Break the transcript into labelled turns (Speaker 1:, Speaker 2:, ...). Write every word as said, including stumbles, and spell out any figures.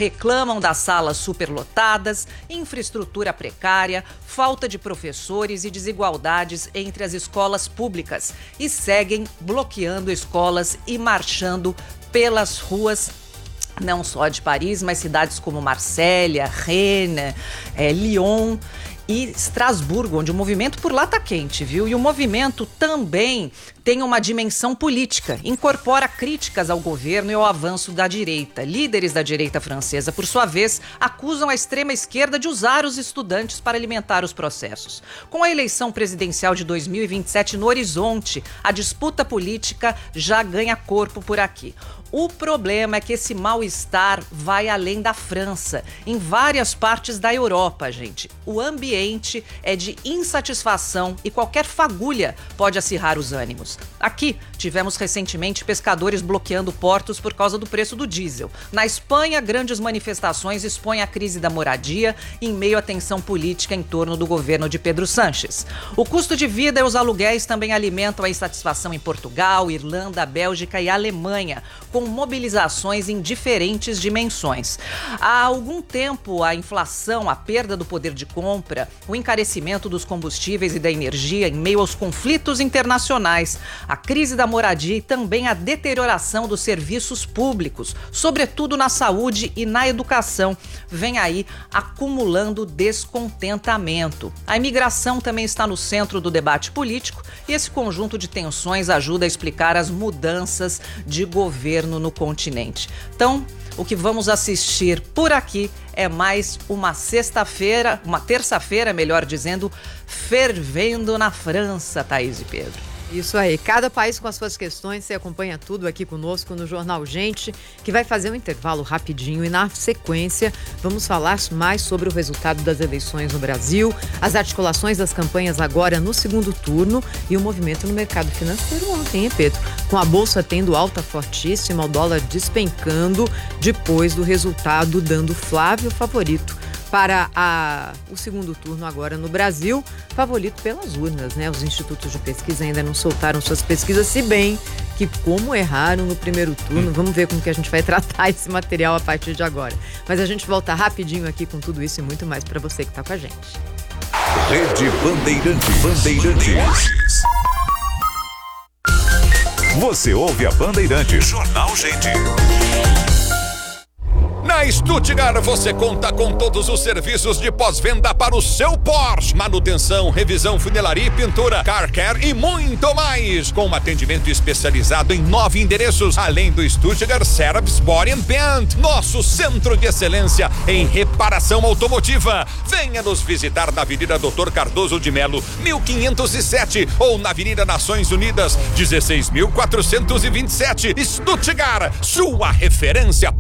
Speaker 1: Reclamam das salas superlotadas, infraestrutura precária, falta de professores e desigualdades entre as escolas públicas e seguem bloqueando escolas e marchando pelas ruas, não só de Paris, mas cidades como Marsella, Rennes, é, Lyon e Estrasburgo, onde o movimento por lá tá quente, viu? E o movimento também tem uma dimensão política, incorpora críticas ao governo e ao avanço da direita. Líderes da direita francesa, por sua vez, acusam a extrema-esquerda de usar os estudantes para alimentar os processos. Com a eleição presidencial de dois mil e vinte e sete no horizonte, a disputa política já ganha corpo por aqui. O problema é que esse mal-estar vai além da França, em várias partes da Europa, gente. O ambiente é de insatisfação e qualquer fagulha pode acirrar os ânimos. Aqui, tivemos recentemente pescadores bloqueando portos por causa do preço do diesel. Na Espanha, grandes manifestações expõem a crise da moradia em meio à tensão política em torno do governo de Pedro Sánchez. O custo de vida e os aluguéis também alimentam a insatisfação em Portugal, Irlanda, Bélgica e Alemanha, com mobilizações em diferentes dimensões. Há algum tempo, a inflação, a perda do poder de compra, o encarecimento dos combustíveis e da energia em meio aos conflitos internacionais, a crise da moradia e também a deterioração dos serviços públicos, sobretudo na saúde e na educação, vem aí acumulando descontentamento. A imigração também está no centro do debate político e esse conjunto de tensões ajuda a explicar as mudanças de governo no continente. Então, o que vamos assistir por aqui é mais uma sexta-feira, uma terça-feira, melhor dizendo, fervendo na França, Thaís e Pedro.
Speaker 2: Isso aí, cada país com as suas questões, você acompanha tudo aqui conosco no Jornal Gente, que vai fazer um intervalo rapidinho e na sequência vamos falar mais sobre o resultado das eleições no Brasil, as articulações das campanhas agora no segundo turno e o movimento no mercado financeiro ontem, hein, Pedro? Com a bolsa tendo alta fortíssima, o dólar despencando depois do resultado dando Flávio favorito para a, o segundo turno agora no Brasil, favorito pelas urnas, né? Os institutos de pesquisa ainda não soltaram suas pesquisas, se bem que como erraram no primeiro turno, vamos ver como que a gente vai tratar esse material a partir de agora. Mas a gente volta rapidinho aqui com tudo isso e muito mais para você que está com a gente.
Speaker 3: Rede Bandeirantes. Bandeirantes. Você ouve a Bandeirantes. Jornal Gente. Na Stuttgart você conta com todos os serviços de pós-venda para o seu Porsche. Manutenção, revisão, funilaria e pintura, car care e muito mais. Com um atendimento especializado em nove endereços, além do Stuttgart Service Body and Paint, nosso centro de excelência em reparação automotiva. Venha nos visitar na Avenida doutor Cardoso de Melo, mil quinhentos e sete ou na Avenida Nações Unidas, dezesseis mil quatrocentos e vinte e sete. Stuttgart, sua referência